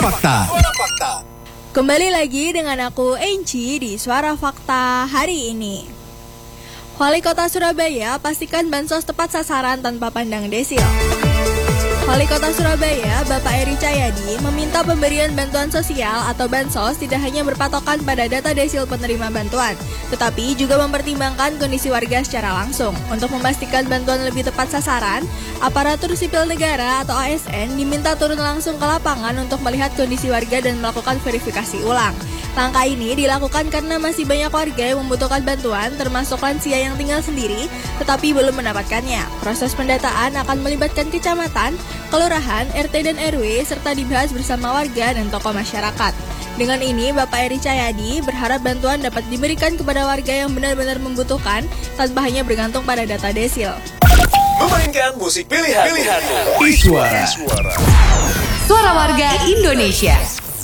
Fakta. Kembali lagi dengan aku Enci di Suara Fakta hari ini. Wali Kota Surabaya pastikan bansos tepat sasaran tanpa pandang desil. Wali Kota Surabaya, Bapak Eri Cahyadi, meminta pemberian bantuan sosial atau bansos tidak hanya berpatokan pada data desil penerima bantuan, tetapi juga mempertimbangkan kondisi warga secara langsung. Untuk memastikan bantuan lebih tepat sasaran, aparatur sipil negara atau ASN diminta turun langsung ke lapangan untuk melihat kondisi warga dan melakukan verifikasi ulang. Langkah ini dilakukan karena masih banyak warga yang membutuhkan bantuan, termasuk lansia yang tinggal sendiri, tetapi belum mendapatkannya. Proses pendataan akan melibatkan kecamatan, kelurahan, RT dan RW, serta dibahas bersama warga dan tokoh masyarakat. Dengan ini, Bapak Eri Cahyadi berharap bantuan dapat diberikan kepada warga yang benar-benar membutuhkan, tanpa hanya bergantung pada data desil. Memainkan musik pilihan. Iswara. Suara Warga Indonesia.